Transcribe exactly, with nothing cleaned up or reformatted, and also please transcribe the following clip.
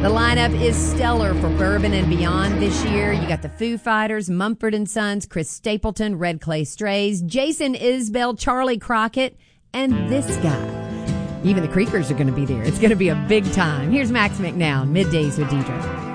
The lineup is stellar for Bourbon and Beyond this year. You got the Foo Fighters, Mumford and Sons, Chris Stapleton, Red Clay Strays, Jason Isbell, Charlie Crockett, and this guy. Even the Creekers are going to be there. It's going to be a big time. Here's Max McNown, Middays with Deidre.